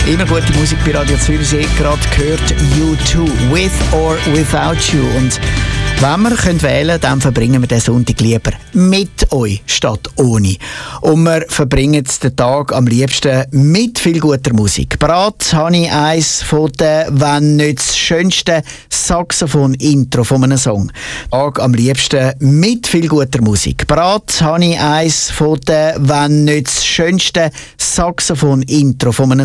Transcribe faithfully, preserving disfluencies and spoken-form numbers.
Immer gute Musik bei Radio Zürichsee. Gerade gehört U zwei, With or Without You. Und wenn wir können wählen können, dann verbringen wir den Sonntag lieber mit euch statt ohne. Und wir verbringen den Tag am liebsten mit viel guter Musik. Parat habe ich eins von den, wenn nicht das schönste Saxophon-Intro von einem Song. Tag am liebsten mit viel guter Musik. Parat habe ich eins von den, wenn nicht das schönste Saxophon-Intro von einem